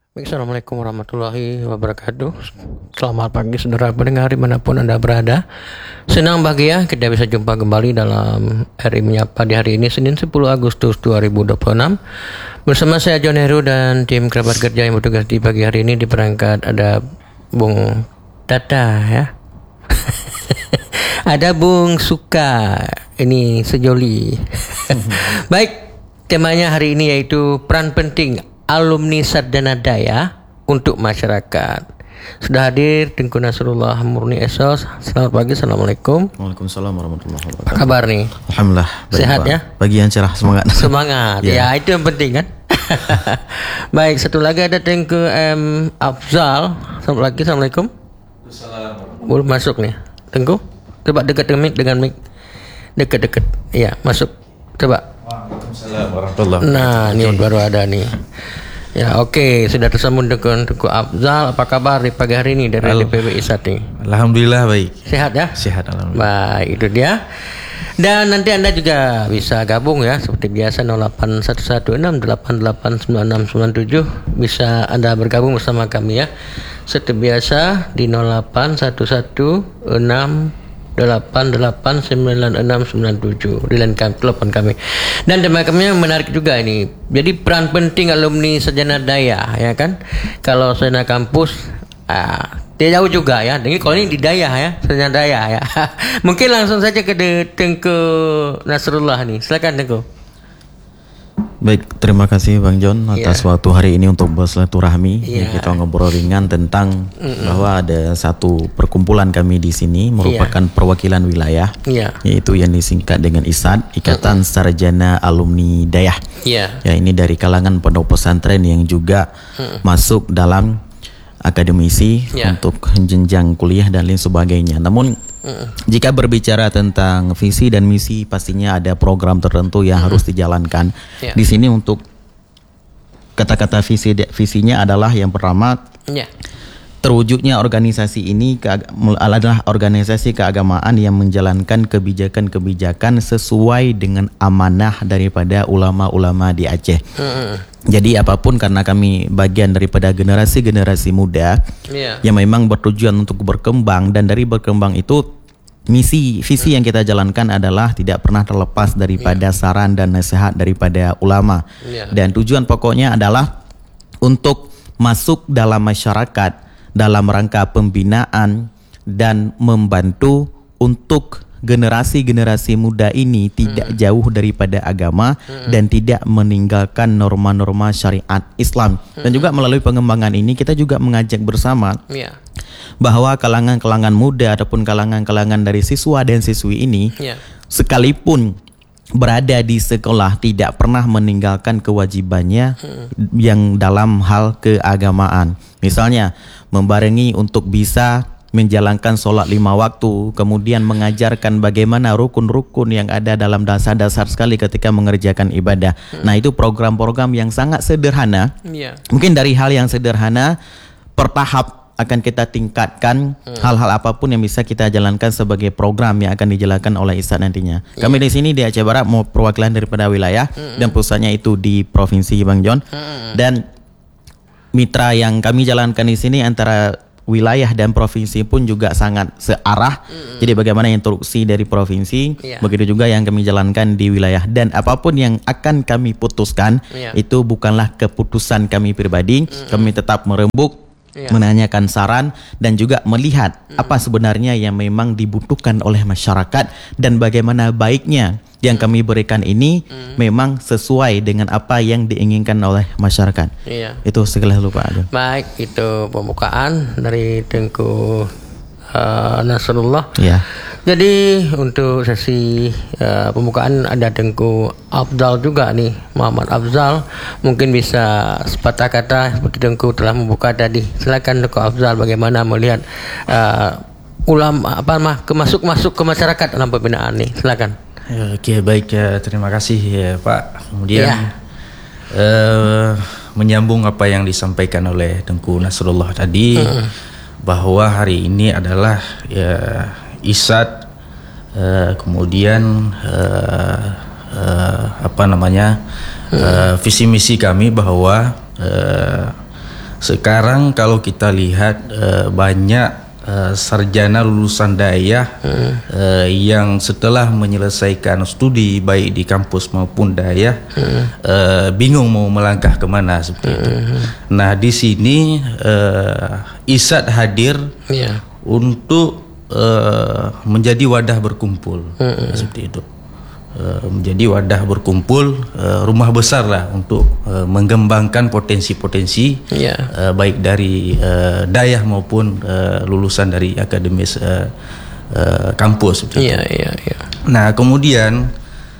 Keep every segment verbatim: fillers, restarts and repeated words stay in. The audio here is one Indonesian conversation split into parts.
Assalamualaikum warahmatullahi wabarakatuh. Selamat pagi saudara pendengar dimanapun Anda berada. Senang bahagia kita bisa jumpa kembali dalam R I Menyapa di hari ini Senin sepuluh Agustus dua ribu dua puluh enam. Bersama saya John Heru dan tim kerabat kerja yang bertugas di pagi hari ini. Di perangkat ada Bung Tata ya. Ada Bung Suka. Ini sejoli. Baik, temanya hari ini yaitu peran penting alumni Sarjana Daya untuk masyarakat. Sudah hadir Tengku Nasrullah Murni Esos. Selamat pagi, assalamualaikum. Waalaikumsalam warahmatullahi wabarakatuh. Apa kabar nih? Alhamdulillah. Sehat Pak. ya? Pagi yang cerah, semangat. Semangat. Ya, ya itu yang penting kan. Baik, satu lagi ada Tengku M Afzal. Selamat pagi, assalamualaikum. Assalamualaikum. Boleh masuk nih, Tengku. Coba dekat dengan mic, dengan mic. Dekat-dekat. Iya, masuk. Coba. Waalaikumsalam warahmatullahi wabarakatuh. Nah, ini baru ada nih. Ya, oke, okay. Sudah tersambung dengan Tengku Afzal. Apa kabar di pagi hari ini dari D P W I Sati? Alhamdulillah baik. Sehat ya? Sehat alhamdulillah. Baik, itu dia. Dan nanti Anda juga bisa gabung ya seperti biasa nol delapan satu satu enam delapan delapan sembilan enam sembilan tujuh. Bisa Anda bergabung bersama kami ya. Seperti biasa di nol delapan satu satu enam delapan delapan sembilan enam sembilan tujuh di lain telepon kami. Dan tema kami yang menarik juga ini. Jadi peran penting alumni Sarjana Daya ya kan. Kalau Sarjana kampus ah, dia jauh juga ya. Jadi kalau ini di Daya ya, Sarjana Daya ya. Mungkin langsung saja ke Tengku Nasrullah nih. Silakan Tengku. Baik, terima kasih Bang John atas yeah. waktu hari ini untuk bersilaturahmi. Yeah. Kita ngobrol ringan tentang Mm-mm. bahwa ada satu perkumpulan kami di sini merupakan yeah. perwakilan wilayah, yeah. yaitu yang disingkat dengan I S A D, Ikatan Mm-mm. Sarjana Alumni Daya. Yeah. Ya, ini dari kalangan pondok pesantren yang juga Mm-mm. masuk dalam akademisi yeah. untuk jenjang kuliah dan lain sebagainya. Namun Mm. jika berbicara tentang visi dan misi, pastinya ada program tertentu yang mm. harus dijalankan. Yeah. Di sini untuk kata-kata visi visinya adalah yang pertama, yeah. terwujudnya organisasi ini ke, adalah organisasi keagamaan yang menjalankan kebijakan-kebijakan sesuai dengan amanah daripada ulama-ulama di Aceh. Mm. Jadi apapun, karena kami bagian daripada generasi-generasi muda yeah. yang memang bertujuan untuk berkembang, dan dari berkembang itu misi visi yang kita jalankan adalah tidak pernah terlepas daripada yeah. saran dan nasihat daripada ulama. Yeah. Dan tujuan pokoknya adalah untuk masuk dalam masyarakat dalam rangka pembinaan dan membantu untuk generasi-generasi muda ini tidak hmm. jauh daripada agama hmm. dan tidak meninggalkan norma-norma syariat Islam. Hmm. Dan juga melalui pengembangan ini kita juga mengajak bersama yeah. bahwa kalangan-kalangan muda ataupun kalangan-kalangan dari siswa dan siswi ini yeah. sekalipun berada di sekolah tidak pernah meninggalkan kewajibannya hmm. yang dalam hal keagamaan. Misalnya membarengi untuk bisa menjalankan sholat lima waktu, kemudian mengajarkan bagaimana rukun-rukun yang ada dalam dasar-dasar sekali ketika mengerjakan ibadah. Hmm. Nah, itu program-program yang sangat sederhana. Yeah. Mungkin dari hal yang sederhana bertahap akan kita tingkatkan hmm. hal-hal apapun yang bisa kita jalankan sebagai program yang akan dijalankan oleh I S A D nantinya. Yeah. Kami di sini di Aceh Barat mau perwakilan daripada wilayah hmm. dan pusatnya itu di provinsi Bang John. Hmm. Dan mitra yang kami jalankan di sini antara wilayah dan provinsi pun juga sangat searah. Mm-hmm. Jadi bagaimana instruksi dari provinsi, yeah. begitu juga yang kami jalankan di wilayah. Dan apapun yang akan kami putuskan, yeah. itu bukanlah keputusan kami pribadi. Mm-hmm. Kami tetap merembuk, yeah. menanyakan saran, dan juga melihat mm-hmm. apa sebenarnya yang memang dibutuhkan oleh masyarakat, dan bagaimana baiknya yang kami berikan ini hmm. memang sesuai dengan apa yang diinginkan oleh masyarakat. Iya. Itu segala lupa ada. Baik, itu pembukaan dari Tengku uh, Nasrullah. Iya. Jadi untuk sesi uh, pembukaan ada Tengku Afzal juga nih, Muhammad Afzal. Mungkin bisa sepatah kata seperti Tengku telah membuka tadi. Silakan Tengku Afzal, bagaimana melihat uh, ulama apa mah kemasuk masuk ke masyarakat dalam pembinaan nih. Silakan. Oke, baik ya, terima kasih ya Pak. Kemudian ya. uh, menyambung apa yang disampaikan oleh Tengku Nasrullah tadi, hmm. bahwa hari ini adalah ya I S A D, uh, kemudian uh, uh, apa namanya hmm. uh, visi misi kami bahwa uh, sekarang kalau kita lihat uh, banyak Uh, sarjana lulusan daya hmm. uh, yang setelah menyelesaikan studi baik di kampus maupun daya hmm. uh, bingung mau melangkah kemana seperti hmm. itu. Nah di sini uh, I S A D hadir yeah. untuk uh, menjadi wadah berkumpul hmm. seperti itu. Uh, menjadi wadah berkumpul, uh, rumah besar lah untuk uh, mengembangkan potensi-potensi yeah. uh, baik dari uh, dayah maupun uh, lulusan dari akademis uh, uh, kampus. Yeah, yeah, yeah. Nah kemudian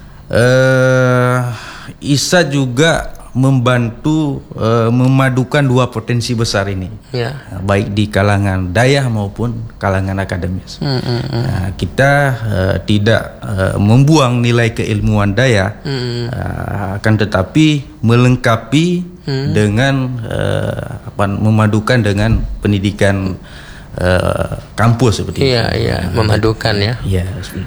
uh, I S A D juga membantu uh, memadukan dua potensi besar ini, yeah. uh, baik di kalangan dayah maupun kalangan akademis. Mm, mm, mm. Uh, kita uh, tidak uh, membuang nilai keilmuan dayah, mm. uh, akan tetapi melengkapi mm. dengan uh, apa, memadukan dengan pendidikan uh, kampus seperti yeah, itu. Iya, yeah. memadukan ya. Iya.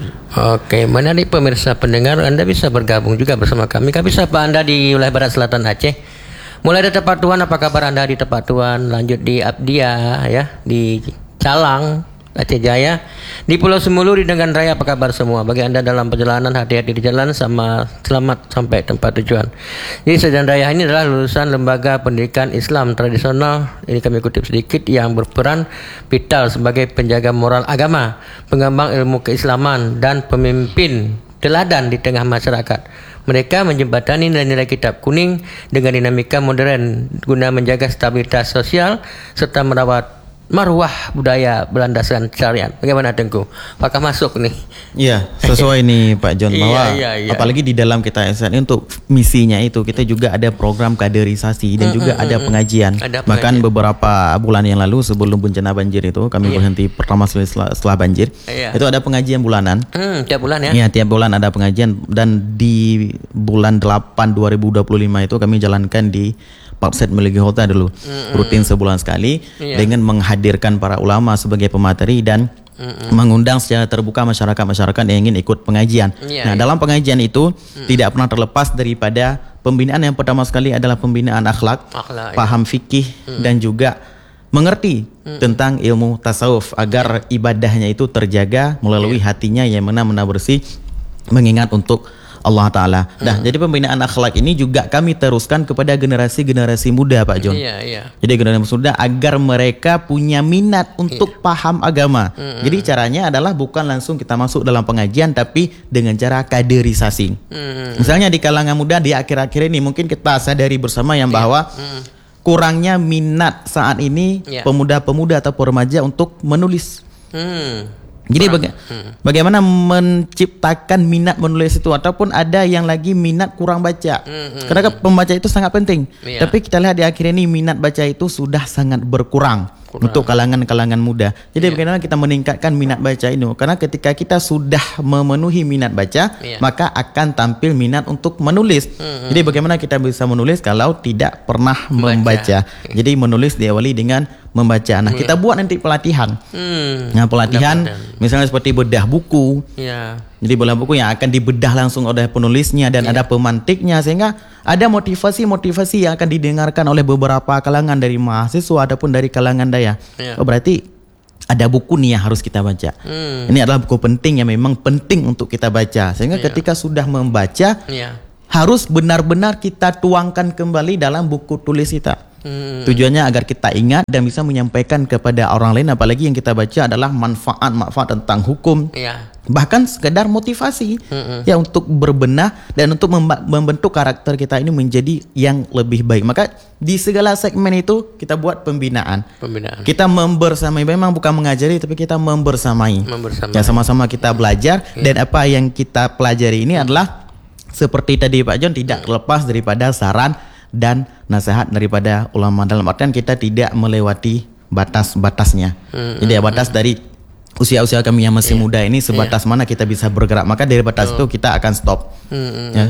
Oke, menarik pemirsa pendengar, Anda bisa bergabung juga bersama kami. Kami sapa Anda di wilayah Barat Selatan Aceh. Mulai dari tempat Tuan, apa kabar Anda di tempat Tuan? Lanjut di Abdia ya, di Calang, Aceh Jaya, di Pulau Semulu, di Dengan Raya, apa kabar semua? Bagi Anda dalam perjalanan, hati-hati di jalan, sama selamat sampai tempat tujuan. Jadi Sarjana Dayah ini adalah lulusan Lembaga Pendidikan Islam Tradisional, ini kami kutip sedikit, yang berperan vital sebagai penjaga moral agama, pengembang ilmu keislaman, dan pemimpin teladan di tengah masyarakat. Mereka menjembatani nilai-nilai kitab kuning dengan dinamika modern guna menjaga stabilitas sosial serta merawat marwah budaya berlandaskan syariat. Bagaimana Tengku? Apakah masuk nih? Iya, sesuai nih Pak John, bahwa iya, iya, iya. apalagi di dalam kita S N I untuk misinya itu kita juga ada program kaderisasi dan mm, juga mm, ada pengajian. Ada pengajian. Bahkan beberapa bulan yang lalu sebelum bencana banjir itu kami iya. berhenti pertama setelah, setelah banjir. Iya. Itu ada pengajian bulanan. Hmm, tiap bulan ya? Iya, tiap bulan ada pengajian, dan di bulan delapan dua ribu dua puluh lima itu kami jalankan di Papset Meligi Hota dulu, mm-mm. rutin sebulan sekali, yeah. dengan menghadirkan para ulama sebagai pemateri dan mm-mm. mengundang secara terbuka masyarakat-masyarakat yang ingin ikut pengajian. Yeah, nah, yeah. dalam pengajian itu mm. tidak pernah terlepas daripada pembinaan yang pertama sekali adalah pembinaan akhlak, akhlak paham yeah. fikih mm. dan juga mengerti mm. tentang ilmu tasawuf agar yeah. ibadahnya itu terjaga melalui yeah. hatinya yang benar-benar bersih, mengingat untuk Allah Ta'ala. Nah, hmm. jadi pembinaan akhlak ini juga kami teruskan kepada generasi-generasi muda, Pak John. Iya, iya. Jadi generasi muda agar mereka punya minat untuk iya. paham agama. Hmm. Jadi caranya adalah bukan langsung kita masuk dalam pengajian, tapi dengan cara kaderisasi. Hmm. Misalnya di kalangan muda di akhir-akhir ini mungkin kita sadari bersama yang bahwa iya. hmm. kurangnya minat saat ini iya. pemuda-pemuda atau remaja untuk menulis. Hmm. Jadi baga- hmm. bagaimana menciptakan minat menulis itu, ataupun ada yang lagi minat kurang baca. Hmm, hmm, Karena pembaca itu sangat penting. Yeah. Tapi kita lihat di akhir ini minat baca itu sudah sangat berkurang kurang. untuk kalangan-kalangan muda. Jadi yeah. bagaimana kita meningkatkan minat baca ini? Karena ketika kita sudah memenuhi minat baca, yeah. maka akan tampil minat untuk menulis. Hmm, Jadi bagaimana kita bisa menulis kalau tidak pernah membaca? membaca. Jadi menulis diawali dengan membaca. Nah, kita buat nanti pelatihan. Hmm. Nah, pelatihan Dapat. misalnya seperti bedah buku. Ya. Jadi bedah buku yang akan dibedah langsung oleh penulisnya dan ya. ada pemantiknya, sehingga ada motivasi-motivasi yang akan didengarkan oleh beberapa kalangan dari mahasiswa ataupun dari kalangan daya. Ya. Oh, berarti ada buku nih yang harus kita baca. Hmm. Ini adalah buku penting yang memang penting untuk kita baca. Sehingga ya. ketika sudah membaca, ya. harus benar-benar kita tuangkan kembali dalam buku tulis kita. Hmm. Tujuannya agar kita ingat dan bisa menyampaikan kepada orang lain, apalagi yang kita baca adalah manfaat-manfaat tentang hukum, ya. bahkan sekedar motivasi hmm. ya untuk berbenah dan untuk membentuk karakter kita ini menjadi yang lebih baik. Maka di segala segmen itu kita buat pembinaan. Pembinaan. Kita membersamai, memang bukan mengajari tapi kita membersamai. membersamai. Ya, sama-sama kita belajar ya. dan apa yang kita pelajari ini hmm. adalah seperti tadi Pak John, tidak terlepas daripada saran dan nasihat daripada ulama, dalam artian kita tidak melewati batas-batasnya. Hmm, Jadi ya batas hmm. dari usia-usia kami yang masih yeah. muda ini sebatas yeah. mana kita bisa bergerak, maka dari batas oh. itu kita akan stop. Hmm, ya.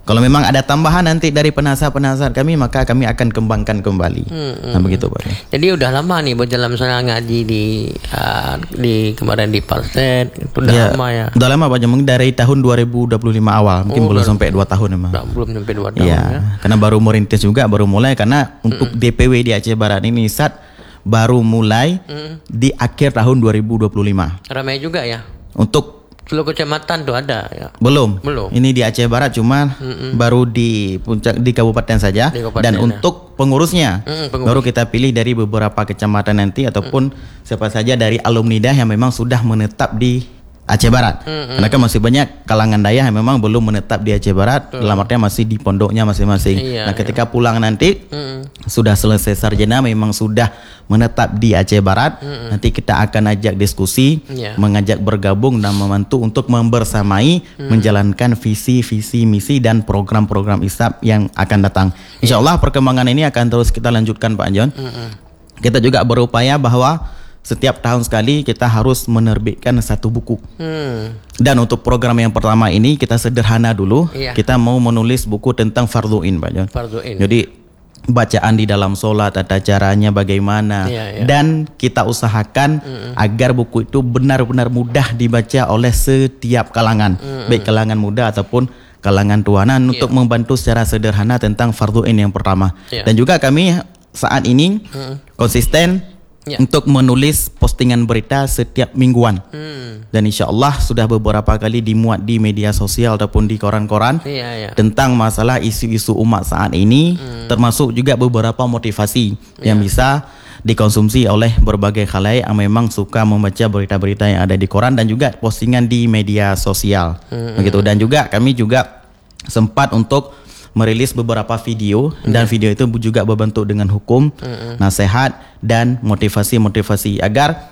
Kalau memang ada tambahan nanti dari penasihat-penasihat kami, maka kami akan kembangkan kembali. Hmm, nah hmm. begitu Pak. Jadi udah lama nih berjalan sana ngaji di uh, di kemarin di Palset, udah ya, lama ya. Udah lama Pak, mungkin dari tahun dua ribu dua puluh lima awal, mungkin oh, belum sampai dua tahun memang. Belum sampai dua tahun ya. ya. Karena baru merintis juga, baru mulai karena hmm. untuk D P W di Aceh Barat ini saat baru mulai hmm. di akhir tahun dua ribu dua puluh lima. Ramai juga ya. Untuk seluruh kecamatan tuh ada ya? Belum. Belum. Ini di Aceh Barat cuma Mm-mm. baru di puncak di kabupaten saja. Di kabupaten dan ya. Untuk pengurusnya Mm-mm, pengurus. baru kita pilih dari beberapa kecamatan nanti ataupun Mm-mm. siapa saja dari alumni Dayah yang memang sudah menetap di Aceh Barat. Mm-mm. Karena kan masih banyak kalangan Dayah yang memang belum menetap di Aceh Barat, mm. dalam artinya masih di pondoknya masing-masing. Iya, nah, ketika iya. pulang nanti Mm-mm. sudah selesai sarjana memang sudah menetap di Aceh Barat, Mm-mm. nanti kita akan ajak diskusi, yeah. mengajak bergabung dan membantu untuk membersamai mm. menjalankan visi-visi misi dan program-program I S A P yang akan datang. Insya Allah perkembangan ini akan terus kita lanjutkan Pak John. Mm-mm. Kita juga berupaya bahwa setiap tahun sekali kita harus menerbitkan satu buku. Hmm. Dan untuk program yang pertama ini kita sederhana dulu. Iya. Kita mau menulis buku tentang fardhu'in, Pak John. Fardhu'in. Jadi bacaan di dalam sholat, tata caranya bagaimana. Iya, iya. Dan kita usahakan Mm-mm. agar buku itu benar-benar mudah dibaca oleh setiap kalangan. Mm-mm. Baik kalangan muda ataupun kalangan tuanan, yeah. untuk membantu secara sederhana tentang fardhu'in yang pertama. Yeah. Dan juga kami saat ini Mm-mm. konsisten Ya. untuk menulis postingan berita setiap mingguan. Hmm. Dan insya Allah sudah beberapa kali dimuat di media sosial ataupun di koran-koran ya, ya. tentang masalah isu-isu umat saat ini, hmm. termasuk juga beberapa motivasi ya. yang bisa dikonsumsi oleh berbagai khalayak yang memang suka membaca berita-berita yang ada di koran dan juga postingan di media sosial. Hmm. Begitu. Dan juga kami juga sempat untuk merilis beberapa video mm. dan video itu juga berbentuk dengan hukum, mm-mm. nasihat dan motivasi-motivasi agar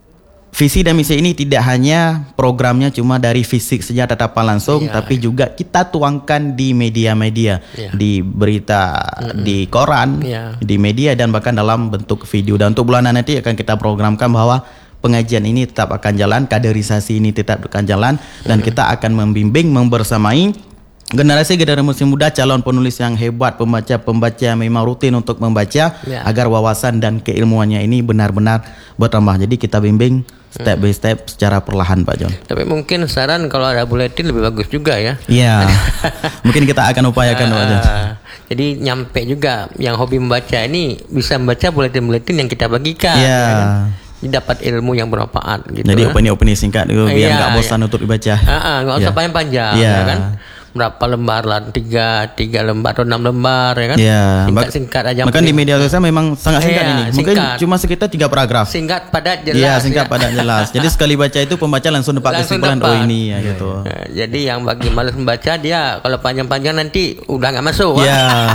visi dan misi ini tidak hanya programnya cuma dari fisik saja tatapan langsung, yeah. tapi juga kita tuangkan di media-media, yeah. di berita, mm-mm. di koran, yeah. di media dan bahkan dalam bentuk video. Dan untuk bulanan nanti akan kita programkan bahwa pengajian ini tetap akan jalan, kaderisasi ini tetap akan jalan, dan mm-hmm. kita akan membimbing, membersamai generasi-generasi muda, calon penulis yang hebat, pembaca-pembaca yang memang rutin untuk membaca, ya. agar wawasan dan keilmuannya ini benar-benar bertambah. Jadi kita bimbing step by step secara perlahan, Pak John. Tapi mungkin saran kalau ada buletin lebih bagus juga ya. Iya. Mungkin kita akan upayakan, Pak John. Jadi nyampe juga yang hobi membaca ini bisa membaca buletin-buletin yang kita bagikan. Iya. Ya kan? Dapat ilmu yang bermanfaat gitu. Jadi opini-opini singkat itu biar nggak bosan ya. untuk dibaca. Nggak usah panjang-panjang, ya. ya kan? Berapa lembar lah, tiga tiga lembar atau enam lembar ya kan? Ya, singkat-singkat aja. Bahkan di media sosial memang sangat singkat ya, ini. Mungkin singkat. cuma sekitar tiga paragraf. Singkat, padat, jelas. Iya, singkat, ya. padat, jelas. Jadi sekali baca itu pembaca langsung dapat kesimpulan oh ini ya, ya gitu. Ya, jadi yang bagi malas membaca dia kalau panjang-panjang nanti udah nggak masuk. Iya.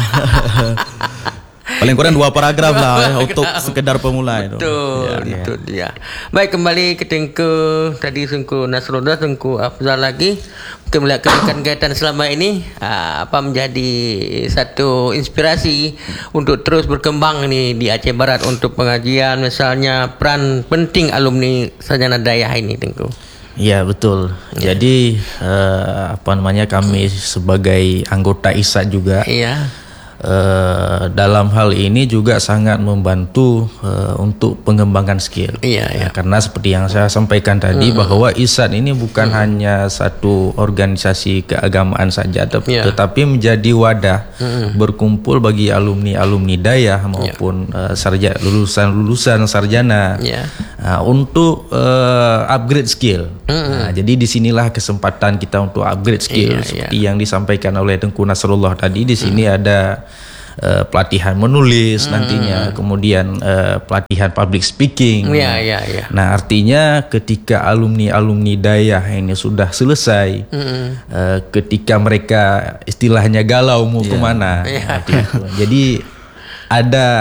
Paling kurang dua paragraf lah ya, untuk sekedar pemula itu. Betul, ya, itu ya. dia. Baik, kembali ke Tengku tadi Tengku Nasrullah, Tengku Afzal lagi. Kita melihat kegiatan selama ini apa menjadi satu inspirasi untuk terus berkembang nih di Aceh Barat untuk pengajian, misalnya peran penting alumni Sarjana Dayah ini, Tengku. Iya betul. Ya. Jadi uh, apa namanya kami sebagai anggota I S A juga. Iya. Uh, dalam hal ini juga sangat membantu uh, untuk pengembangan skill. Iya, iya. Uh, karena seperti yang saya sampaikan tadi mm-hmm. bahwa I S A D ini bukan mm-hmm. hanya satu organisasi keagamaan saja, tet- yeah. tetapi menjadi wadah mm-hmm. berkumpul bagi alumni-alumni Dayah maupun yeah. uh, sarjana lulusan-lulusan sarjana yeah. uh, untuk uh, upgrade skill. Mm-hmm. Nah, jadi disinilah kesempatan kita untuk upgrade skill yeah, seperti yeah. yang disampaikan oleh Tengku Nasrullah tadi. Di sini mm-hmm. ada Uh, pelatihan menulis hmm. nantinya, kemudian uh, pelatihan public speaking. Ya, ya, ya. Nah, artinya ketika alumni-alumni Dayah ini sudah selesai, hmm. uh, ketika mereka istilahnya galau mau yeah. kemana, yeah. nah, jadi ada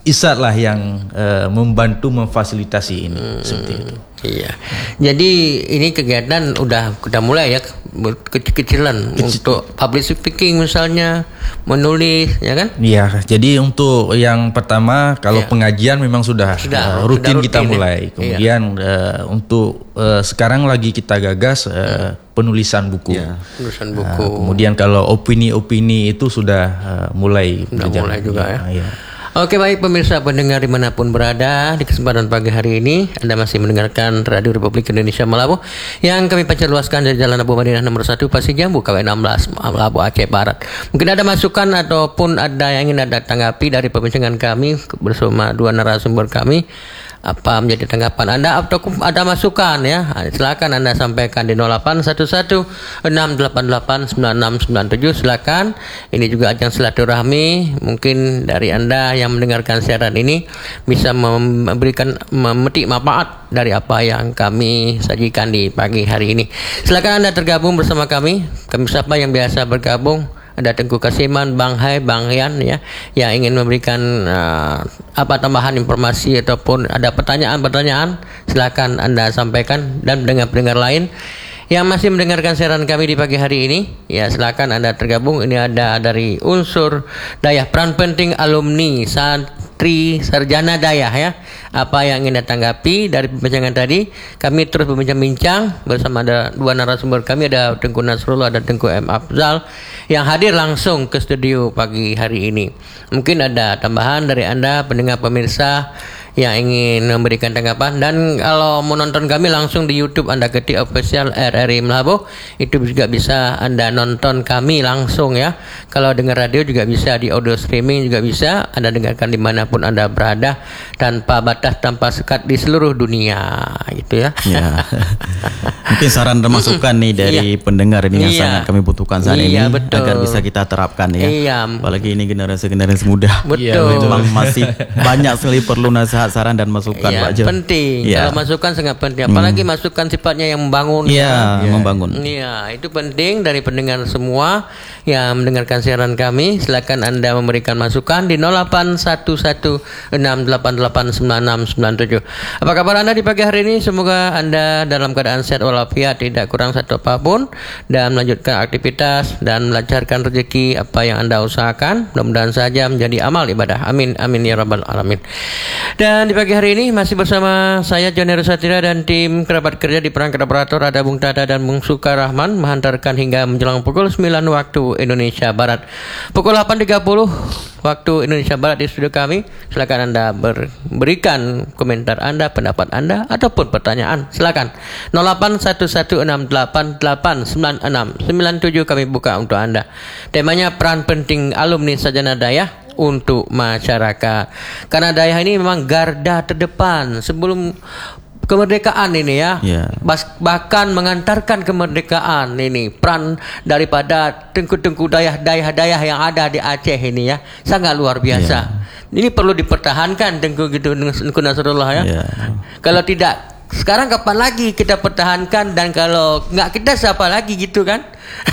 Isat lah yang uh, membantu memfasilitasi ini hmm, seperti itu. Iya. Jadi ini kegiatan udah udah mulai ya kecil-kecilan Kecil. Untuk public speaking misalnya, menulis ya kan? Iya. Jadi untuk yang pertama kalau ya. pengajian memang sudah, sudah uh, rutin, sudah rutin kita ya. mulai. Kemudian iya. uh, untuk uh, sekarang lagi kita gagas uh, penulisan buku. Ya. Penulisan buku. Uh, kemudian kalau opini-opini itu sudah uh, mulai sudah berjalan. mulai juga ya. ya. Oke, baik pemirsa pendengar dimanapun berada, di kesempatan pagi hari ini Anda masih mendengarkan Radio Republik Indonesia Malabo yang kami pancar luaskan dari Jalan Abu Madinah nomor satu Pasir Jambu K W enam belas Malabo Aceh Barat. Mungkin ada masukan ataupun ada yang ingin Anda tanggapi dari perbincangan kami bersama dua narasumber kami. Apa menjadi tanggapan Anda atau ada masukan ya? Silakan Anda sampaikan di nol delapan satu satu enam delapan delapan sembilan enam sembilan tujuh. Silakan. Ini juga ajang silaturahmi. Mungkin dari Anda yang mendengarkan siaran ini bisa memberikan memetik manfaat dari apa yang kami sajikan di pagi hari ini. Silakan Anda tergabung bersama kami. Kami siapa yang biasa bergabung? Ada Tengku Kasiman, Bang Hai, Bang Yan ya, yang ingin memberikan uh, apa tambahan informasi ataupun ada pertanyaan-pertanyaan, silakan Anda sampaikan. Dan pendengar-pendengar lain yang masih mendengarkan siaran kami di pagi hari ini, ya silakan Anda tergabung. Ini ada dari unsur Dayah, peran penting alumni santri sarjana Dayah ya. Apa yang ingin ditanggapi dari perbincangan tadi? Kami terus berbincang-bincang bersama ada dua narasumber kami, ada Tengku Nasrullah dan Tengku M. Afzal yang hadir langsung ke studio pagi hari ini. Mungkin ada tambahan dari Anda pendengar pemirsa yang ingin memberikan tanggapan, dan kalau menonton kami langsung di YouTube Anda ketik official R R I Malabo, itu juga bisa Anda nonton kami langsung ya. Kalau dengar radio juga bisa, di audio streaming juga bisa Anda dengarkan dimanapun Anda berada tanpa batas, tanpa sekat di seluruh dunia gitu ya. Ya. Mungkin saran dan masukan nih dari iya. pendengar ini yang iya. sangat kami butuhkan saat iya, ini betul. agar bisa kita terapkan ya. Iya. Apalagi ini generasi-generasi muda. Betul. Ya, memang masih banyak sekali perlu nasihat, saran dan masukan ya, Pak Jo. Penting. Ya. Kalau masukan sangat penting. Apalagi hmm. masukan sifatnya yang membangun. Ya, ya. membangun. Iya, itu penting dari pendengar semua yang mendengarkan siaran kami. Silakan Anda memberikan masukan di nol delapan satu satu enam delapan delapan sembilan enam sembilan tujuh. Apa kabar Anda di pagi hari ini? Semoga Anda dalam keadaan sehat walafiat, tidak kurang satu apapun, dan melanjutkan aktivitas dan melancarkan rezeki apa yang Anda usahakan. Mudah-mudahan saja menjadi amal ibadah. Amin amin ya rabbal alamin. Dan di pagi hari ini masih bersama saya John Herusatira dan tim kerabat kerja di perangkat operator ada Bung Tata dan Bung Sukarahman menghantarkan hingga menjelang pukul sembilan waktu Indonesia Barat. Pukul delapan tiga puluh waktu Indonesia Barat di studio kami. Silakan Anda berikan komentar Anda, pendapat Anda ataupun pertanyaan. Silakan nol delapan satu satu enam delapan delapan sembilan enam sembilan tujuh kami buka untuk Anda. Temanya peran penting alumni sarjana Dayah untuk masyarakat. Karena Dayah ini memang garda terdepan sebelum kemerdekaan ini ya. Yeah. Bahkan mengantarkan kemerdekaan ini, peran daripada tengku-tengku Dayah-Dayah yang ada di Aceh ini ya sangat luar biasa. Yeah. Ini perlu dipertahankan Tengku gitu Tengku Nasrullah ya. Yeah. Kalau tidak sekarang kapan lagi kita pertahankan, dan kalau nggak kita siapa lagi gitu kan?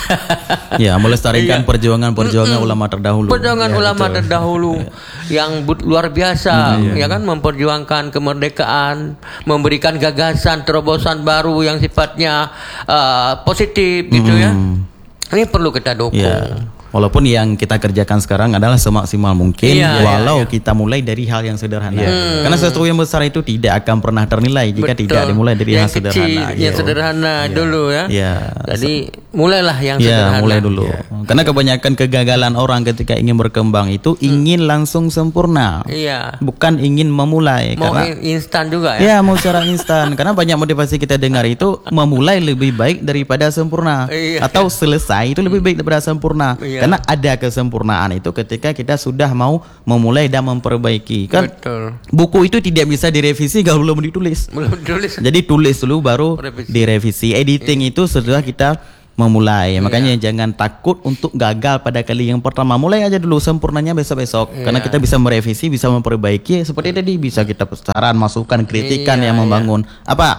Ya, melestarikan iya. perjuangan-perjuangan mm-mm. ulama terdahulu. Perjuangan ya, ulama betul. terdahulu yang but, luar biasa, mm, iya. ya kan, memperjuangkan kemerdekaan, memberikan gagasan terobosan baru yang sifatnya uh, positif gitu mm. ya. Ini perlu kita dukung. Yeah. Walaupun yang kita kerjakan sekarang adalah semaksimal mungkin, iya, walau iya, iya. kita mulai dari hal yang sederhana. Hmm. Karena sesuatu yang besar itu tidak akan pernah ternilai jika Betul. tidak dimulai dari yang hal kecil, sederhana. Yang sederhana iya. dulu ya. Iya. Jadi mulailah yang ya, sederhana. mulai dulu. Ya. Karena kebanyakan kegagalan orang ketika ingin berkembang itu hmm. ingin langsung sempurna. Iya. Bukan ingin memulai. Mau karena, instan juga ya. Ya, mau secara instan. Karena banyak motivasi kita dengar itu memulai lebih baik daripada sempurna. Iya. Atau selesai itu lebih baik daripada sempurna. Iya. Karena ada kesempurnaan itu ketika kita sudah mau memulai dan memperbaiki. Kan Betul. buku itu tidak bisa direvisi kalau belum ditulis. Belum ditulis. Jadi tulis dulu baru Revisi. direvisi. Editing iya. itu setelah kita memulai. Iya. Makanya jangan takut untuk gagal pada kali yang pertama. Mulai aja dulu, sempurnanya besok-besok. Iya. Karena kita bisa merevisi, bisa memperbaiki. Seperti tadi bisa kita saran, masukan, kritikan iya, yang membangun. Iya. Apa?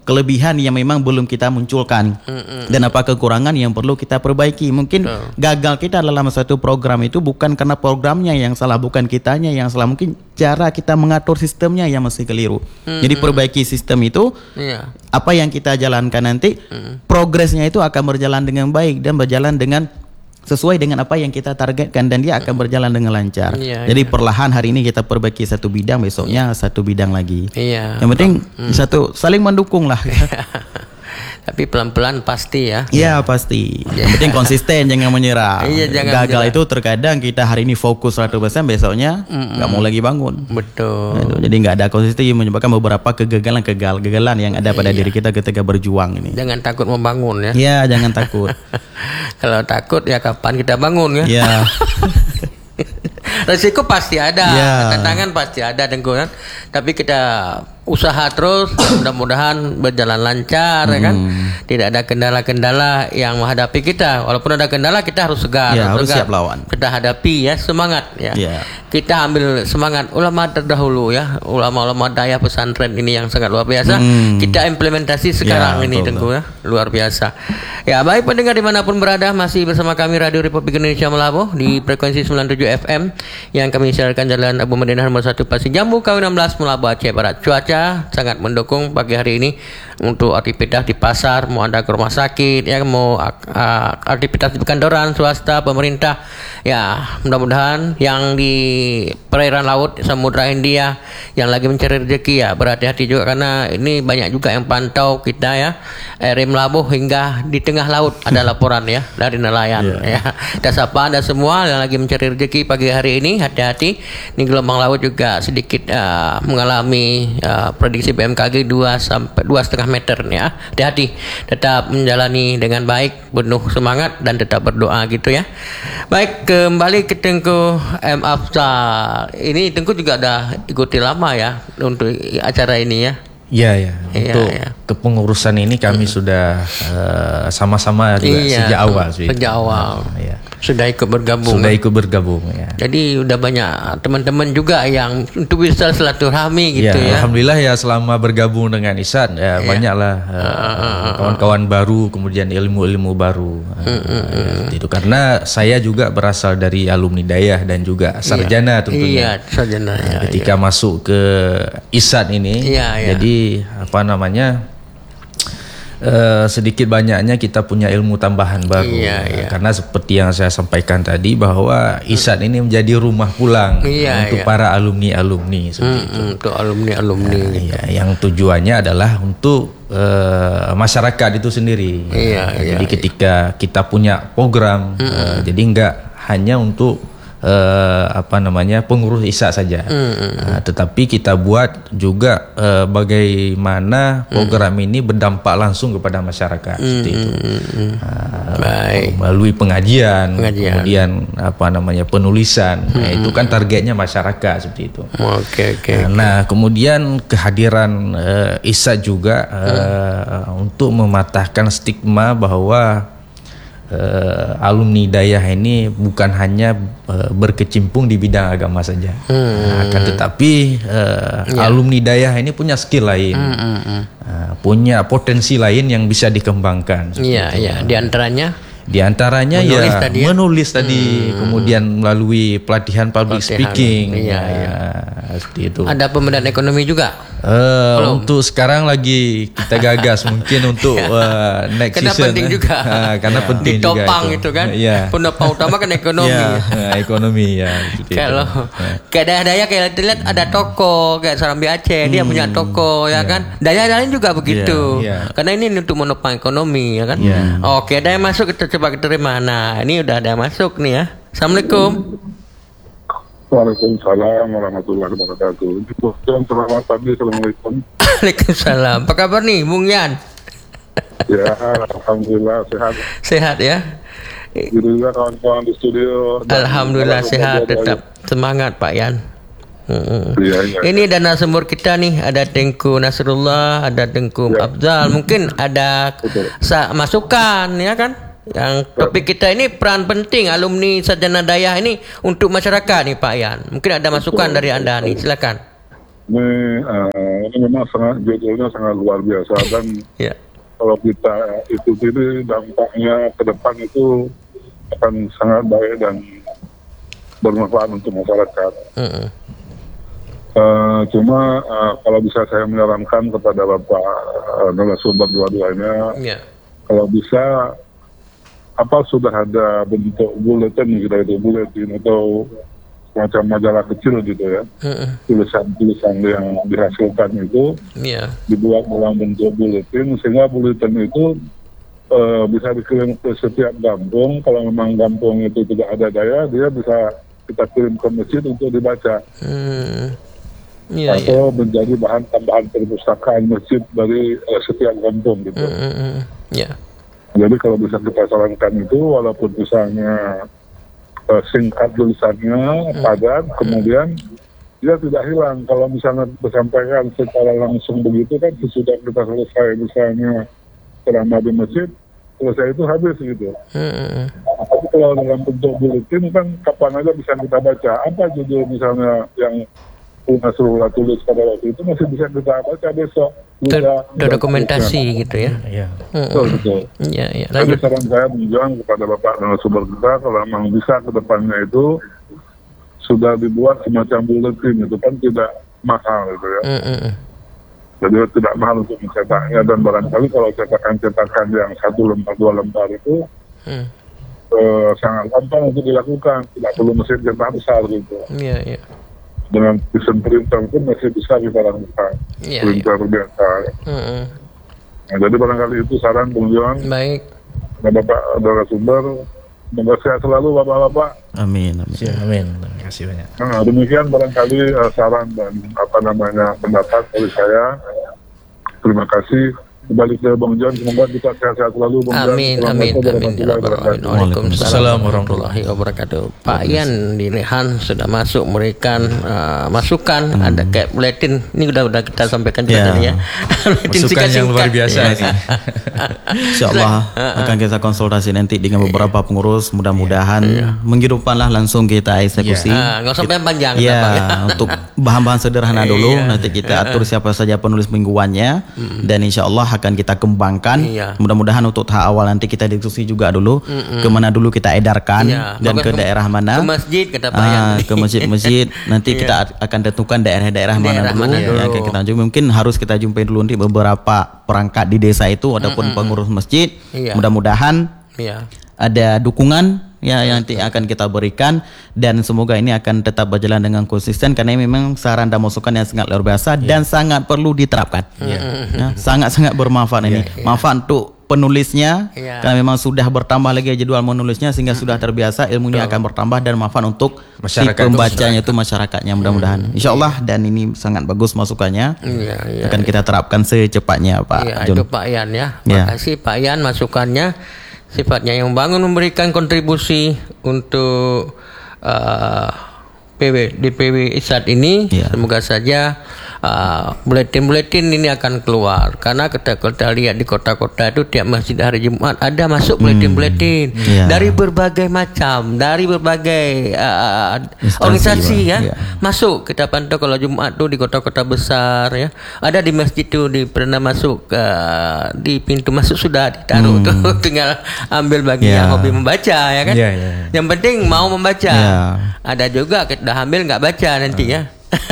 kelebihan yang memang belum kita munculkan mm-hmm. dan apa kekurangan yang perlu kita perbaiki. Mungkin oh. gagal kita dalam satu program itu bukan karena programnya yang salah, bukan kitanya yang salah, mungkin cara kita mengatur sistemnya yang masih keliru. Mm-hmm. Jadi perbaiki sistem itu, yeah. apa yang kita jalankan nanti mm-hmm. progresnya itu akan berjalan dengan baik dan berjalan dengan sesuai dengan apa yang kita targetkan, dan dia akan berjalan dengan lancar. Iya, Jadi iya. perlahan hari ini kita perbaiki satu bidang, besoknya satu bidang lagi. Iya. Yang penting hmm. satu saling mendukung lah. Tapi pelan-pelan pasti ya. Iya pasti. Yang penting konsisten, jangan menyerah. Iya, jangan Gagal menyerah. Itu terkadang kita hari ini fokus seratus persen, besoknya nggak mau lagi bangun. Betul. Nah, jadi nggak ada konsisten yang menyebabkan beberapa kegagalan-kegagalan yang ada pada iya. diri kita ketika berjuang ini. Jangan takut membangun ya. Iya, jangan takut. Kalau takut ya kapan kita bangun ya. Iya. Resiko pasti ada, ya. Tantangan pasti ada, Tengku kan. Tapi kita usaha terus, mudah-mudahan berjalan lancar, hmm. ya kan. Tidak ada kendala-kendala yang menghadapi kita. Walaupun ada kendala, kita harus segar, ya, harus segar. siap lawan. Kita hadapi ya, semangat ya. ya. Kita ambil semangat ulama terdahulu ya, ulama-ulama daya pesantren ini yang sangat luar biasa. Hmm. Kita implementasi sekarang ya, ini, Tengku ya, luar biasa. Ya, baik pendengar dimanapun berada, masih bersama kami Radio Republik Indonesia Melabuh di frekuensi sembilan puluh tujuh F M yang kami siarkan Jalan Abu Madinah nomor satu Pasir Jambu K W enam belas Melabuh Aceh Barat. Cuaca sangat mendukung pagi hari ini untuk aktivitas di pasar, mau anda ke rumah sakit ya, mau uh, aktivitas di kantoran swasta, pemerintah ya, mudah-mudahan yang di perairan laut Samudra Hindia yang lagi mencari rezeki ya berhati-hati juga, karena ini banyak juga yang pantau kita ya, R M Melabuh hingga di tengah laut ada laporan ya dari nelayan yeah. ya. Dan sapa anda semua yang lagi mencari rezeki pagi hari ini, hati-hati. Ini gelombang laut juga sedikit uh, mengalami uh, prediksi B M K G dua sampai dua koma lima meter ya. Hati-hati, tetap menjalani dengan baik, penuh semangat dan tetap berdoa gitu ya. Baik, kembali ke Tengku M Afzal. Ini Tengku juga ada ikuti lama ya untuk acara ini ya. Iya ya, untuk ya, ya. kepengurusan ini kami hmm. sudah uh, sama-sama juga iya, sejak awal sih. Sejak awal. Nah, ya. Sudah ikut bergabung. Sudah ikut bergabung ya. Jadi udah banyak teman-teman juga yang untuk bisa silaturahmi gitu ya. ya. Alhamdulillah ya, selama bergabung dengan Ihsan ya, ya. banyaklah uh, uh, kawan-kawan baru, kemudian ilmu-ilmu baru. Uh, uh, uh, ya, itu karena saya juga berasal dari alumni Dayah dan juga sarjana ya. tentunya. Iya, sarjana. Ya, ketika ya. masuk ke Ihsan ini, ya, ya. jadi apa namanya uh, sedikit banyaknya kita punya ilmu tambahan baru iya, iya. karena seperti yang saya sampaikan tadi bahwa Ihsan ini menjadi rumah pulang iya, untuk iya. para alumni-alumni seperti hmm, itu. Untuk alumni-alumni nah, gitu. ya, yang tujuannya adalah untuk uh, masyarakat itu sendiri. Iya, iya, jadi iya. ketika kita punya program, hmm. uh, jadi enggak hanya untuk Uh, apa namanya pengurus I S A saja, mm-hmm. uh, tetapi kita buat juga uh, bagaimana program mm-hmm. ini berdampak langsung kepada masyarakat, mm-hmm. seperti itu, uh, Baik. melalui pengajian, pengajian, kemudian apa namanya penulisan, mm-hmm. nah, itu kan targetnya masyarakat seperti itu. Okay, okay, uh, nah kemudian kehadiran uh, I S A juga uh, mm. untuk mematahkan stigma bahwa Uh, alumni Dayah ini bukan hanya uh, berkecimpung di bidang agama saja, hmm. nah, akan tetapi uh, yeah. alumni Dayah ini punya skill lain, hmm, hmm, hmm. Uh, punya potensi lain yang bisa dikembangkan. Iya, iya. Di antaranya, di antaranya menulis ya tadi, menulis tadi, hmm. kemudian melalui pelatihan public pelatihan. speaking, iya, iya. Uh, seperti itu. Ada pembinaan ekonomi juga. Uh, untuk sekarang lagi kita gagas mungkin untuk uh, next karena season. Penting juga. Uh, karena ya. penting Ditopang juga. Ditopang itu kan. Yeah. Penopang utama kan ekonomi. Yeah. uh, ekonomi ya. Kalau kayak Dayah kayak lihat ada toko kayak Sarambi Aceh, hmm. dia punya toko ya yeah. kan. Dayah lain juga begitu. Yeah. Yeah. Karena ini untuk menopang ekonomi ya kan. Yeah. Oke, ada yang masuk kita coba terima. Nah, ini udah ada yang masuk nih ya. Assalamualaikum. Waalaikumsalam warahmatullahi wabarakatuh. Selamat pagi, assalamualaikum. Waalaikumsalam. Apa kabar nih, Bung Yan? Ya, alhamdulillah sehat. Sehat ya. Itu juga kawan-kawan di studio. Alhamdulillah sehat, tetap semangat Pak Yan. Hmm. Ya, ya, Ini dana sumber kita nih, ada Tengku Nasrullah, ada Tengku ya. Afzal. Mungkin ada sa- masukan ya kan? Yang topik kita ini peran penting alumni sarjana Dayah ini untuk masyarakat nih Pak Yan. Mungkin ada masukan dari Anda nih, silakan. Ini uh, ini memang sangat judulnya sangat luar biasa dan Ya. kalau kita ikuti ini dampaknya ke depan itu akan sangat baik dan bermanfaat untuk masyarakat. Mm-mm. Uh, cuma uh, kalau bisa saya menyarankan kepada Bapak uh, narasumber dua-duanya, Ya. kalau bisa apa sudah ada bentuk buletin gitu, itu buletin atau semacam majalah kecil gitu ya, Mm-mm. tulisan-tulisan yang dihasilkan itu Ya. dibuat dalam bentuk buletin sehingga buletin itu uh, bisa dikirim ke setiap kampung. Kalau memang kampung itu tidak ada daya, dia bisa kita kirim ke masjid untuk dibaca. Hmm. Ya, ya. Atau menjadi bahan tambahan perpustakaan masjid dari uh, setiap kampung gitu. Mm-mm. Ya. Jadi kalau bisa kita sarankan itu, walaupun misalnya uh, singkat tulisannya, padat, kemudian dia tidak hilang. Kalau misalnya disampaikan secara langsung begitu kan, sesudah kita selesai misalnya ceramah di masjid, selesai itu habis gitu. Mm-mm. Tapi kalau dalam bentuk buletin kan kapan aja bisa kita baca. Apa judul misalnya yang Nasrullah tulis pada waktu itu masih bisa kita baca besok. Ter- Bisa Terdokumentasi gitu ya. Iya. Betul, betul. Ya, ya. Jadi Lanjut. saran saya menjuang kepada Bapak narasumber kita, kalau memang bisa ke depannya itu sudah dibuat semacam buletin, itu kan tidak mahal gitu ya. Mm-mm. Jadi tidak mahal untuk mencetaknya, dan barangkali kalau cetakan-cetakan yang satu lembar, dua lembar itu Mm. eh, sangat gampang untuk dilakukan, tidak perlu mesin cetak besar gitu. Ya, ya. Dengan desain printer pun masih bisa kita lakukan, Ya, printer biasa. Mm-mm. Nah, jadi barangkali itu saran Bung John, Baik. dan Bapak narasumber. Semoga sehat selalu Bapak-Bapak. Amin, amin. Ya, amin. Terima kasih banyak. Nah, demikian barangkali uh, saran dan apa namanya pendapat dari saya. Terima kasih. Kembali ke Bang John, semoga kita sehat-sehat selalu Bang John. Amin, amin, Assalamualaikum amin. warahmatullahi wabarakatuh. Waalaikumsalam warahmatullahi wabarakatuh. Pak Ian di Lehan sudah masuk memberikan uh, masukan. Ada kayak buletin. Ini udah udah kita sampaikan juga Ya. tadi ya. Buletin Masukan yang luar biasa Ya. ini. Insya Allah akan kita konsultasi nanti dengan beberapa pengurus. Mudah-mudahan minggu depan lah langsung kita eksekusi. Ah, nggak usah panjang. Ya, Pak, ya. untuk bahan-bahan sederhana dulu. Iya. Nanti kita atur siapa saja penulis mingguannya, dan insya Allah akan kita kembangkan. Iya. Mudah-mudahan untuk tahap awal nanti kita diskusi juga dulu kemana dulu kita edarkan, Iya. dan Bagus ke ke- daerah mana. ke masjid, kata Pak Ian. Ah, ke masjid-masjid. Nanti Iya. kita akan tentukan daerah-daerah mana Daerah dulu. mana Ya, dulu. akan kita mungkin harus kita jumpai dulu nanti beberapa perangkat di desa itu ataupun pengurus masjid. Iya. Mudah-mudahan Iya. ada dukungan ya yang nanti akan kita berikan, dan semoga ini akan tetap berjalan dengan konsisten, karena ini memang saran dan masukan yang sangat luar biasa dan sangat perlu diterapkan. Ya, sangat-sangat bermanfaat ini. Manfaat untuk penulisnya, Ya. karena memang sudah bertambah lagi jadwal menulisnya sehingga sudah terbiasa, ilmunya akan bertambah, dan manfaat untuk si Masyarakat. pembacanya itu masyarakatnya, mudah-mudahan. Insya Allah, dan ini sangat bagus masukannya. Iya, iya. Akan kita terapkan secepatnya, Pak Iya, John. itu Pak Ian ya. Ya. Makasih Pak Ian masukannya. Sifatnya yang membangun, memberikan kontribusi untuk uh, P W D P W saat ini. Ya. Semoga saja uh, buletin-buletin ini akan keluar, karena kita kita lihat di kota-kota itu tiap masjid hari Jumat ada masuk buletin-buletin Ya. dari berbagai macam, dari berbagai uh, Instansi, organisasi Pak. ya. Ya. Masuk, kita pantau kalau Jumat tuh di kota-kota besar ya. Ada di masjid tuh, di pernah masuk uh, di pintu masuk sudah ditaruh tuh, tinggal ambil bagi Ya. yang hobi membaca ya kan. Ya, ya. Yang penting mau membaca. Ya. Ada juga kita udah ambil nggak baca nanti ya.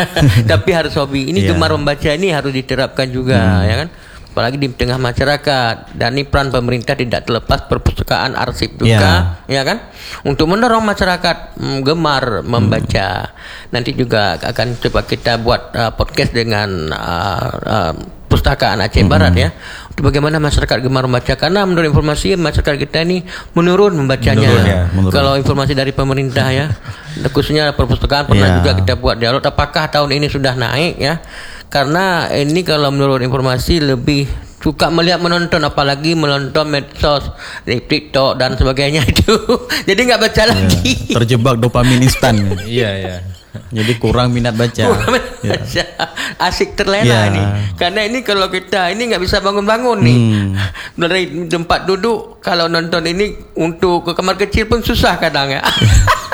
Tapi harus hobi. Ini Ya. gemar membaca ini harus diterapkan juga ya kan. Apalagi di tengah masyarakat, dan ini peran pemerintah tidak terlepas perpustakaan arsip juga ya kan, untuk mendorong masyarakat mm, gemar membaca. Nanti juga akan coba kita buat uh, podcast dengan uh, uh, Pustakaan Aceh Barat ya, untuk bagaimana masyarakat gemar membaca, karena menurut informasi masyarakat kita ini menurun membacanya. Menurun, ya, menurun. Kalau informasi dari pemerintah ya, khususnya perpustakaan pernah Ya. juga kita buat dialog, apakah tahun ini sudah naik ya. Karena ini kalau menurut informasi lebih suka melihat menonton, apalagi menonton medsos, di TikTok dan sebagainya itu. Jadi nggak baca lagi. Terjebak dopamin instan. Iya, iya. Jadi kurang minat baca. Baca. Asik terlena Ya. ini. Karena ini kalau kita ini nggak bisa bangun-bangun nih. Hmm. Dari tempat duduk kalau nonton ini untuk ke kamar kecil pun susah kadang ya.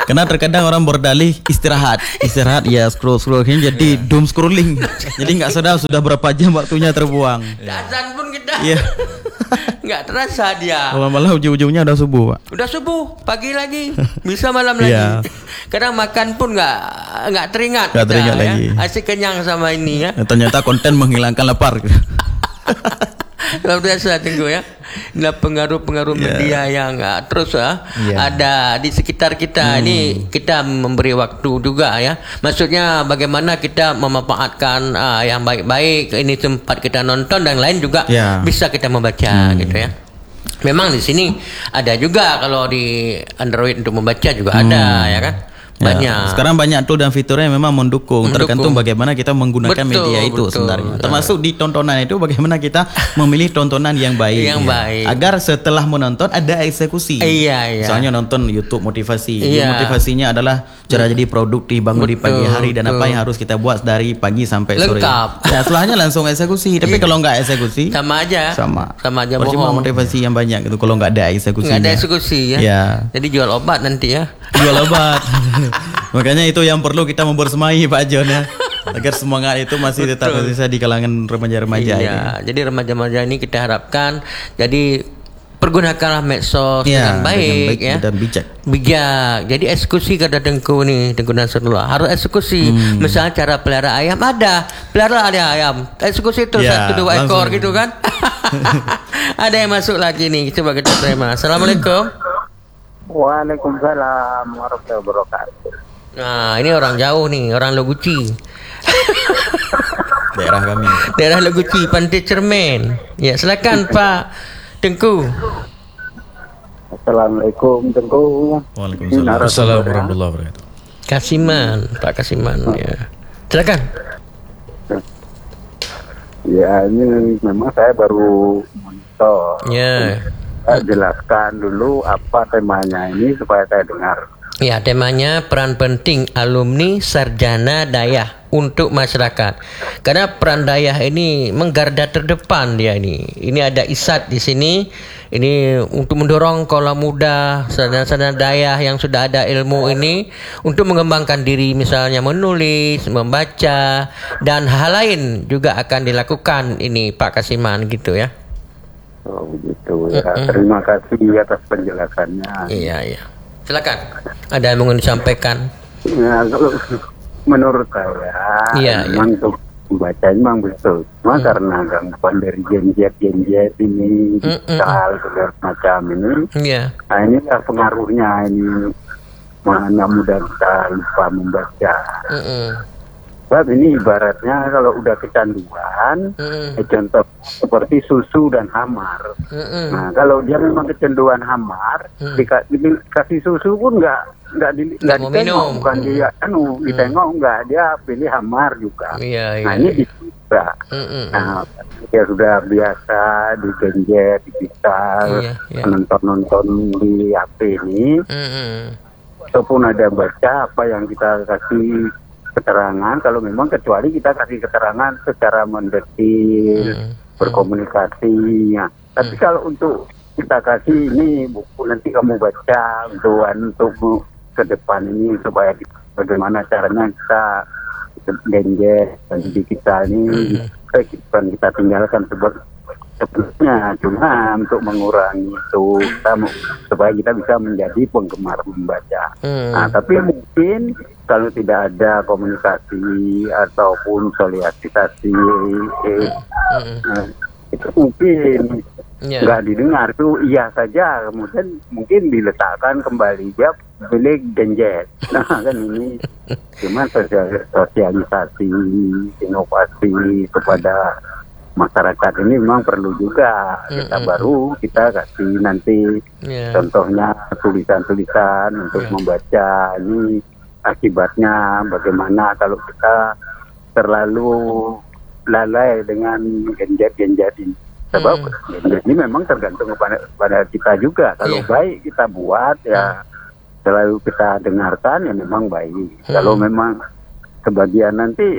Karena terkadang orang berdalih istirahat, istirahat ya scroll scrolling jadi doom scrolling. Jadi nggak sadar sudah berapa jam waktunya terbuang. Azan pun kita Iya. nggak terasa dia. Malah ujung-ujungnya udah subuh, Pak. Udah subuh, pagi lagi, bisa malam lagi. Iya. Kadang makan pun nggak nggak teringat. Nggak kita, teringat ya. lagi. Asik kenyang sama ini ya. Ternyata konten menghilangkan lapar. Luar biasa Tengku ya. Inilah pengaruh-pengaruh Yeah. media yang uh, terus uh, Yeah. ada di sekitar kita. Hmm. Ini kita memberi waktu juga ya. Maksudnya bagaimana kita memanfaatkan uh, yang baik-baik. Ini tempat kita nonton dan lain juga Yeah. bisa kita membaca Hmm. gitu ya. Memang di sini ada juga kalau di Android untuk membaca juga Hmm. ada ya kan. Banyak. Ya, sekarang banyak tool dan fiturnya memang mendukung, Mendukung. tergantung bagaimana kita menggunakan Betul, media itu betul. sebenarnya. Termasuk di tontonan itu bagaimana kita memilih tontonan yang baik. Yang ya. baik. Agar setelah menonton ada eksekusi. Iya, iya. Misalnya nonton YouTube motivasi. Iya. Motivasinya adalah cara jadi produktif, bangun di pagi Betul, hari dan betul. apa yang harus kita buat dari pagi sampai sore. Lengkap. Ya, setelahnya langsung eksekusi. Tapi Iya. kalau nggak eksekusi Sama aja. sama. Sama aja Percuma bohong. motivasi yang banyak itu kalau nggak ada eksekusinya. Nggak ada eksekusi ya. Ya. Jadi jual obat nanti ya. Jual obat. Makanya itu yang perlu kita membersamai Pak John ya, agar semangat itu masih tetap Betul. bisa di kalangan remaja-remaja ini. Iya, jadi remaja-remaja ini kita harapkan jadi pergunakanlah medsos Iya, dengan baik, dengan baik ya. dan bijak. Bijak. Jadi eksekusi kata Tengku nih, Tengku Nasrullah. Harus eksekusi. Hmm. Misalnya cara pelihara ayam ada, pelihara ada ayam. Eksekusi itu Ya, satu dua ekor langsung. gitu kan. Ada yang masuk lagi nih, coba kita terima. Assalamualaikum. Waalaikumsalam warahmatullahi wabarakatuh. Nah, ini orang jauh nih, orang Loguci. Daerah kami. Daerah Loguci, Pantai Cermin. Ya, silakan Pak Tengku. Assalamualaikum Tengku. Waalaikumsalam. Assalamualaikum warahmatullahi wabarakatuh. Kasiman, Pak Kasiman ya. Silakan. Ya ini memang saya baru monitor. Ya. Saya jelaskan dulu apa temanya ini supaya saya dengar. Ya, temanya peran penting alumni sarjana dayah untuk masyarakat. Karena peran dayah ini menggarda terdepan dia ini. Ini ada isat di sini. Ini untuk mendorong kaula muda, sarjana-sarjana dayah yang sudah ada ilmu ini untuk mengembangkan diri, misalnya menulis, membaca dan hal lain juga akan dilakukan ini Pak Kasiman gitu ya. Oh begitu ya. Terima kasih atas penjelasannya. Iya, iya. Silakan. Ada yang mau disampaikan? Ya, kalau menurut saya Iya, memang untuk membaca memang betul. Cuma karena gangguan dari genjet-genjet ini, digital segala macam ini, Iya. nah ini lah pengaruhnya ini mana mudah kita lupa membaca. Mm-mm. Sebab ini ibaratnya kalau udah kecanduan, Mm-mm. eh, contoh seperti susu dan hamar. Mm-mm. Nah kalau dia memang kecanduan hamar, Hmm. dika- dikasih susu pun nggak nggak di, nggak mau ditengok, minum. bukan dia anu ditengok nggak, dia pilih hamar juga. Iya, iya. Nah ini bisa. Mm-mm. Nah dia sudah biasa di gadget, digital, Iya, iya. nonton-nonton di H P ini, Mm-mm. ataupun ada baca apa yang kita kasih keterangan, kalau memang kecuali kita kasih keterangan secara mendetil, Hmm. berkomunikasi. Ya. Tapi kalau untuk kita kasih ini buku nanti kamu baca untuk untuk ke depan ini supaya kita, bagaimana caranya kita genjet dan digital ini hmm. kita, kita tinggalkan sebab sebenarnya cuma untuk mengurangi itu kita mau- supaya kita bisa menjadi penggemar membaca. Hmm. Nah, tapi mungkin kalau tidak ada komunikasi ataupun sosialisasi eh, Mm-mm. eh, itu mungkin Iya. nggak didengar, itu iya saja, kemudian mungkin diletakkan kembali dia beli genjet. Nah kan ini cuma sosial- sosialisasi inovasi kepada masyarakat ini memang perlu juga. Kita Mm-mm. baru kita kasih nanti Iya. contohnya tulisan-tulisan untuk Ya. membaca ini akibatnya bagaimana kalau kita terlalu lalai dengan genjet-genjet ini. Sebab Hmm. genjet ini memang tergantung kepada, kepada kita juga. Kalau Iya. baik kita buat ya selalu kita dengarkan ya memang baik. Hmm. Kalau memang sebagian nanti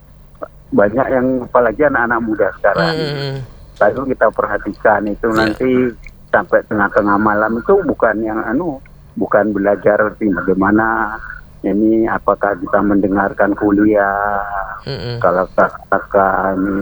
banyak yang apalagi anak-anak muda sekarang. Mm-mm. Lalu kita perhatikan itu Ya. nanti sampai tengah-tengah malam itu bukan yang anu bukan belajar bagaimana ini apakah kita mendengarkan kuliah, Mm-mm. kalau kakak ini